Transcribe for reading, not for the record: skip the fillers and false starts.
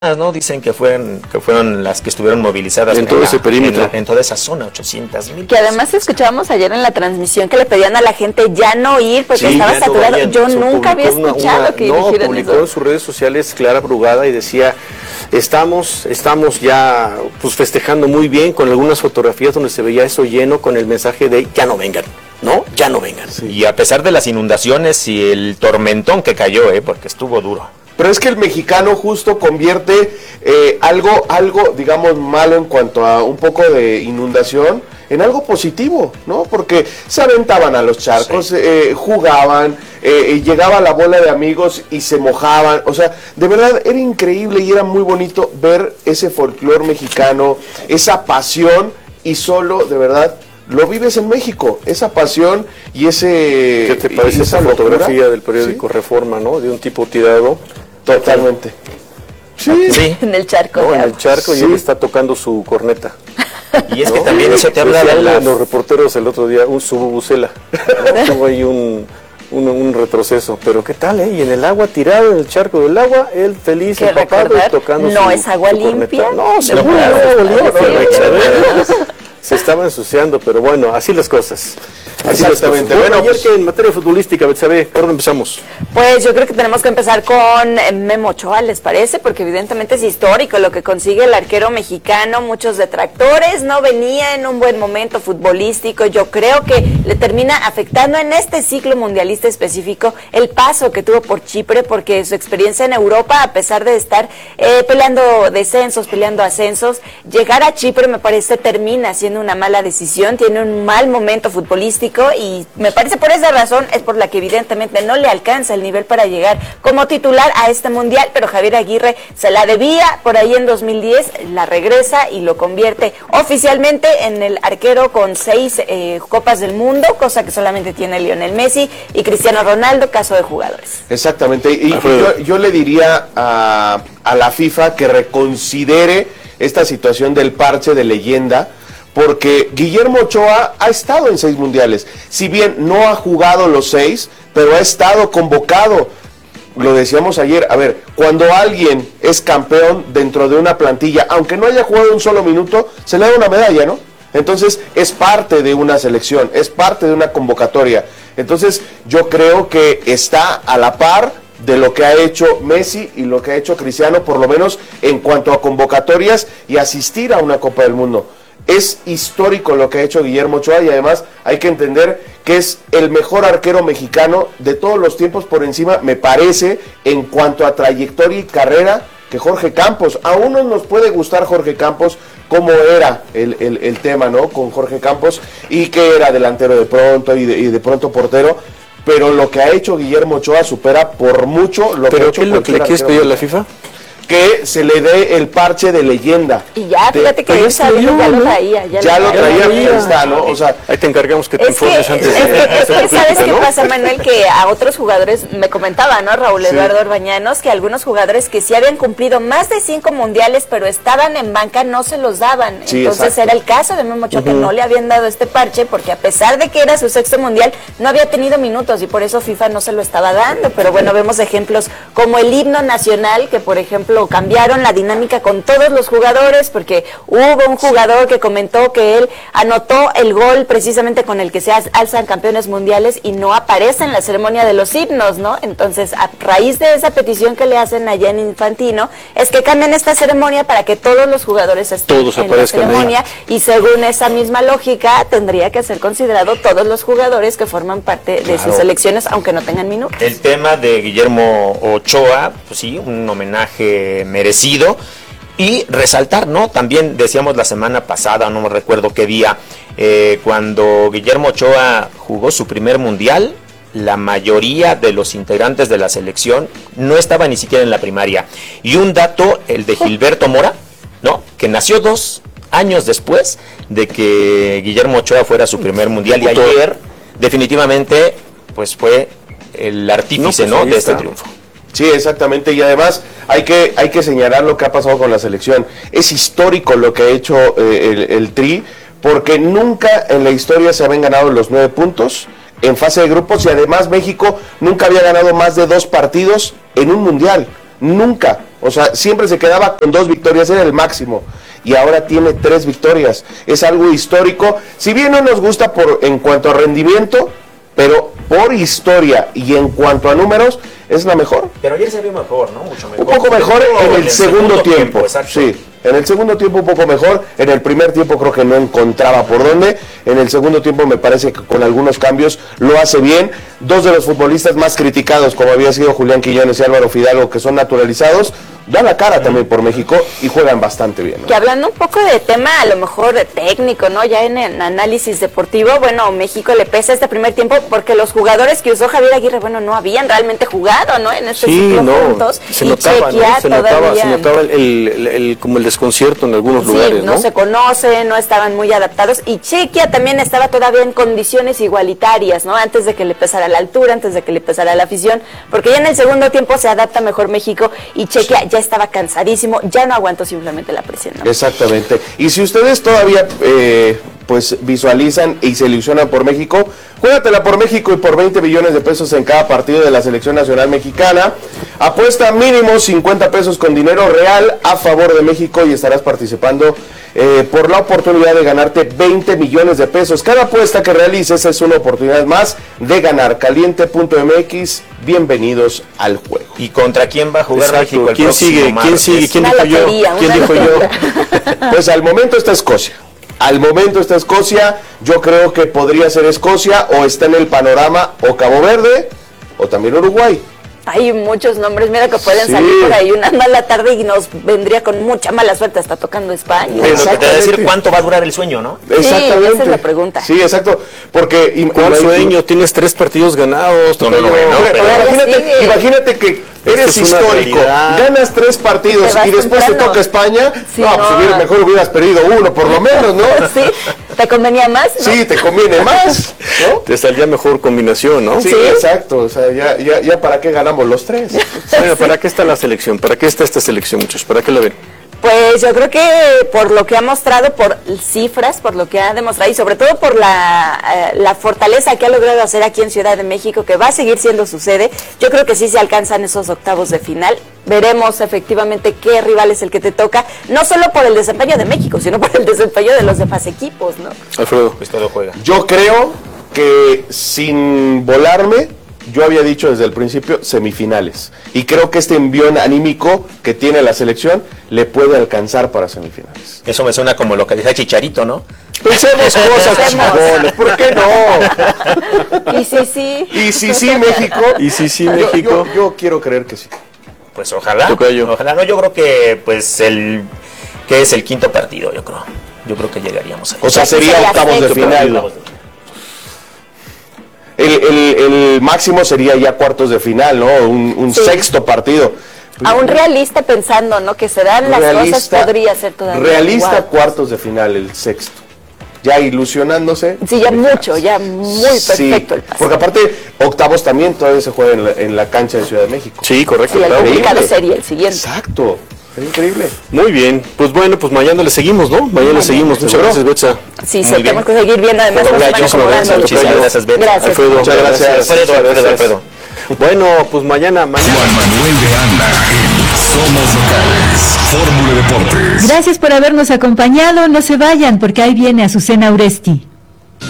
¿no? Dicen que fueron las que estuvieron movilizadas en todo ese perímetro, en toda esa zona, 800,000. Que además escuchábamos ayer en la transmisión que le pedían a la gente ya no ir porque estaba saturado. No, yo nunca había escuchado que dijeran eso. Publicó en sus redes sociales Clara Brugada y decía, estamos ya pues festejando muy bien, con algunas fotografías donde se veía eso lleno con el mensaje de ya no vengan. ¿No? Ya no vengan. Sí. Y a pesar de las inundaciones y el tormentón que cayó, porque estuvo duro. Pero es que el mexicano justo convierte algo, digamos, malo en cuanto a un poco de inundación en algo positivo, ¿no? Porque se aventaban a los charcos, sí. Jugaban, llegaba la bola de amigos y se mojaban. O sea, de verdad era increíble y era muy bonito ver ese folclor mexicano, esa pasión, y solo, de verdad, lo vives en México, esa pasión y ese... ¿Qué te parece esa fotografía del periódico, ¿sí? Reforma, ¿no? De un tipo tirado. Totalmente. Sí. En el charco. No, en el charco, sí. Y él está tocando su corneta. Y es que también eso te habla de los reporteros el otro día, su bubucela. Tuvo ahí un retroceso. Pero ¿qué tal, Y en el agua, tirado en el charco del agua, él feliz, empapado y tocando no es agua limpia. No, seguro, se estaba ensuciando, pero bueno, así las cosas. Exactamente. Bueno, ayer que en materia futbolística, Betsabe, ¿por dónde empezamos? Pues yo creo que tenemos que empezar con Memo Ochoa, ¿les parece? Porque evidentemente es histórico lo que consigue el arquero mexicano. Muchos detractores, no venía en un buen momento futbolístico. Yo creo que le termina afectando en este ciclo mundialista específico el paso que tuvo por Chipre, porque su experiencia en Europa, a pesar de estar peleando descensos, peleando ascensos, llegar a Chipre me parece termina siendo una mala decisión, tiene un mal momento futbolístico y me parece por esa razón es por la que evidentemente no le alcanza el nivel para llegar como titular a este mundial, pero Javier Aguirre se la debía por ahí en 2010, la regresa y lo convierte oficialmente en el arquero con 6 Copas del Mundo, cosa que solamente tiene Lionel Messi y Cristiano Ronaldo, caso de jugadores. Exactamente, y yo le diría a la FIFA que reconsidere esta situación del parche de leyenda, porque Guillermo Ochoa ha estado en 6 mundiales, si bien no ha jugado los 6, pero ha estado convocado. Lo decíamos ayer, a ver, cuando alguien es campeón dentro de una plantilla, aunque no haya jugado un solo minuto, se le da una medalla, ¿no? Entonces es parte de una selección, es parte de una convocatoria. Entonces yo creo que está a la par de lo que ha hecho Messi y lo que ha hecho Cristiano, por lo menos en cuanto a convocatorias y asistir a una Copa del Mundo. Es histórico lo que ha hecho Guillermo Ochoa y además hay que entender que es el mejor arquero mexicano de todos los tiempos, por encima, me parece, en cuanto a trayectoria y carrera, que Jorge Campos. A unos nos puede gustar Jorge Campos, cómo era el tema, ¿no? Con Jorge Campos, y que era delantero de pronto y de pronto portero, pero lo que ha hecho Guillermo Ochoa supera por mucho lo que ha hecho. ¿Pero qué es lo que le quieres pedir a la FIFA? Que se le dé el parche de leyenda. Y ya, fíjate que yo sabía, ya lo traía. Ya lo traía, ahí está, ¿no? O sea, ahí te encargamos que te informes antes de... Es que ¿sabes qué pasa, Manuel? Que a otros jugadores, me comentaba, ¿no? Raúl Eduardo Orbañanos, que algunos jugadores que sí habían cumplido más de 5 mundiales, pero estaban en banca, no se los daban. Sí, entonces exacto. Era el caso de Memo Ochoa, que no le habían dado este parche, porque a pesar de que era su 6º mundial, no había tenido minutos, y por eso FIFA no se lo estaba dando. Pero bueno, vemos ejemplos como el himno nacional, que por ejemplo cambiaron la dinámica con todos los jugadores, porque hubo un jugador que comentó que él anotó el gol precisamente con el que se alzan campeones mundiales y no aparece en la ceremonia de los himnos, ¿no? Entonces, a raíz de esa petición que le hacen allá en Infantino, es que cambian esta ceremonia para que todos los jugadores estén en la ceremonia, y según esa misma lógica, tendría que ser considerado todos los jugadores que forman parte de sus selecciones, aunque no tengan minutos. El tema de Guillermo Ochoa, pues sí, un homenaje merecido, y resaltar, ¿no? También decíamos la semana pasada, no me recuerdo qué día, cuando Guillermo Ochoa jugó su primer mundial, la mayoría de los integrantes de la selección no estaba ni siquiera en la primaria. Y un dato, el de Gilberto Mora, ¿no? Que nació 2 años después de que Guillermo Ochoa fuera su primer mundial, y ayer definitivamente pues fue el artífice, ¿no? De este triunfo. Sí, exactamente, y además hay que señalar lo que ha pasado con la selección. Es histórico lo que ha hecho el Tri, porque nunca en la historia se habían ganado los 9 puntos en fase de grupos, y además México nunca había ganado más de 2 partidos en un mundial. nunca. O sea, siempre se quedaba con 2 victorias, era el máximo. Y ahora tiene 3 victorias. Es algo histórico. Si bien no nos gusta en cuanto a rendimiento, pero por historia y en cuanto a números, es la mejor. Pero ayer se vio mejor, ¿no? Mucho mejor. Un poco mejor en el segundo tiempo. Exacto. Sí, en el segundo tiempo un poco mejor. En el primer tiempo creo que no encontraba por dónde. En el segundo tiempo me parece que con algunos cambios lo hace bien. 2 de los futbolistas más criticados, como había sido Julián Quiñones y Álvaro Fidalgo, que son naturalizados, dan la cara también por México y juegan bastante bien, ¿no? Que hablando un poco de tema, a lo mejor de técnico, ¿no? Ya en el análisis deportivo, bueno, México le pesa este primer tiempo porque los jugadores que usó Javier Aguirre, bueno, no habían realmente jugado, ¿no? En este ciclo juntos. Se notaba, ¿no? Se notaba como el desconcierto en algunos lugares, ¿no? No se conocen, no estaban muy adaptados, y Chequia también estaba todavía en condiciones igualitarias, ¿no? Antes de que le pesara la altura, antes de que le pesara la afición, porque ya en el segundo tiempo se adapta mejor México y Chequia ya estaba cansadísimo, ya no aguantó simplemente la presión, ¿no? Exactamente. Y si ustedes todavía pues visualizan y se ilusionan por México, juégatela por México y por 20 millones de pesos en cada partido de la Selección Nacional Mexicana. Apuesta mínimo 50 pesos con dinero real a favor de México y estarás participando por la oportunidad de ganarte 20 millones de pesos. Cada apuesta que realices es una oportunidad más de ganar. Caliente.mx, bienvenidos al juego. ¿Y contra quién va a jugar Exacto. México el ¿Quién próximo sigue? martes? ¿Quién sigue? ¿Quién dijo yo? ¿Quién dijo yo? Pues al momento está Escocia. Al momento está Escocia. Yo creo que podría ser Escocia, o está en el panorama o Cabo Verde o también Uruguay. Hay muchos nombres, mira que pueden salir por ahí una mala tarde y nos vendría con mucha mala suerte hasta tocando España. Pero te voy a decir cuánto va a durar el sueño, ¿no? Exactamente. Sí, esa es la pregunta. Sí, exacto. Porque ¿cuál sueño? Tienes 3 partidos ganados. No, imagínate que eres histórico, ganas 3 partidos y después te toca España. Sí, pues mejor hubieras perdido 1 por lo menos, ¿no? Sí, ¿te convenía más? ¿No? Sí, te conviene más, ¿no? Te saldría mejor combinación, ¿no? Sí, exacto. O sea, ya para qué ganamos los 3. Bueno, ¿para qué está la selección? ¿Para qué está esta selección, muchachos? ¿Para qué la ven? Pues yo creo que por lo que ha mostrado, por cifras, por lo que ha demostrado y sobre todo por la fortaleza que ha logrado hacer aquí en Ciudad de México, que va a seguir siendo su sede, yo creo que sí se alcanzan esos octavos de final. Veremos efectivamente qué rival es el que te toca, no solo por el desempeño de México, sino por el desempeño de los demás equipos, ¿no? Alfredo, pues todo juega. Yo creo que sin volarme, yo había dicho desde el principio semifinales, y creo que este envión anímico que tiene la selección le puede alcanzar para semifinales. Eso me suena como lo que decía Chicharito, ¿no? Pensemos cosas, chingones, ¿por qué no? Y sí. Y sí, México. Y sí, México. Yo quiero creer que sí. Pues ojalá. Tocayo. Ojalá, no, yo creo que pues que es el 5.º partido, yo creo que llegaríamos ahí. O sea, sería octavos de final. El máximo sería ya cuartos de final, ¿no? Un sexto partido. A un realista pensando, ¿no? Que se dan las cosas, podría ser todavía. Realista, igual. cuartos de final, el sexto. Ya ilusionándose. Sí, ya mucho, ya muy perfecto el pase. Porque aparte, octavos también todavía se juega en la cancha de Ciudad de México. Sí, correcto. Y el claro. complicado sería el siguiente. Exacto. Es increíble. Muy bien. Pues bueno, pues mañana le seguimos, ¿no? Mañana le seguimos. Muchas gracias, Betsa. Sí, tenemos que seguir viendo además cómo se van acomodando. Muchísimas gracias, Betsa. Gracias. Alfredo, Muchas gracias. Alfredo. Bueno, pues mañana. Juan Manuel de Anda en Somos Locales, Fórmula Deportes. Gracias por habernos acompañado. No se vayan porque ahí viene Azucena Uresti.